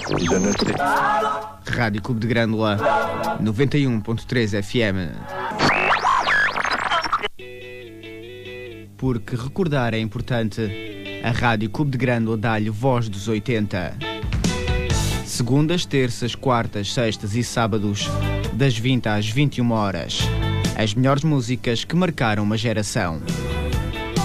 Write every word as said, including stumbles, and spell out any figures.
Rádio Clube de Grândola, noventa e um ponto três F M. Porque recordar é importante, a Rádio Clube de Grândola dá-lhe voz dos oitenta. Segundas, terças, quartas, sextas e sábados, das vinte às vinte e uma horas. As melhores músicas que marcaram uma geração.